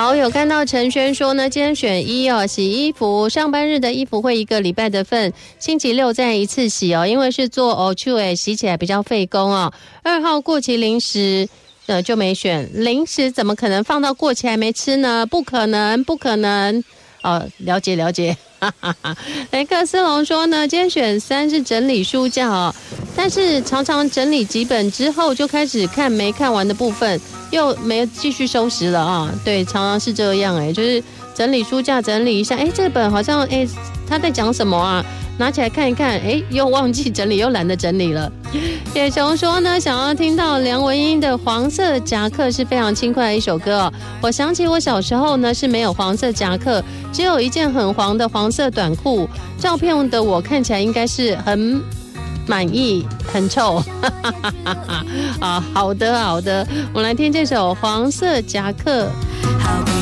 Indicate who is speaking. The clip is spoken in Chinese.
Speaker 1: 好，有看到陈轩说呢，今天选1哦，洗衣服，上班日的衣服会1个礼拜的份，星期6再一次洗哦，因为是做洗起来比较费工哦。2号过期零食就没选，零食怎么可能放到过期还没吃呢？不可能，不可能。哦，了解了解。雷克斯隆说呢，今天选3是整理书架哦，但是常常整理几本之后就开始看没看完的部分，又没继续收拾了啊。对，常常是这样就是整理书架整理一下，这本好像他在讲什么啊？拿起来看一看，又忘记整理，又懒得整理了。野熊说呢，想要听到梁文音的《黄色夹克》是非常轻快的一首歌哦。我想起我小时候呢是没有黄色夹克，只有一件很黄的黄色短裤，照片的我看起来应该是很满意，很臭。好的好的，我们来听这首《黄色夹克》。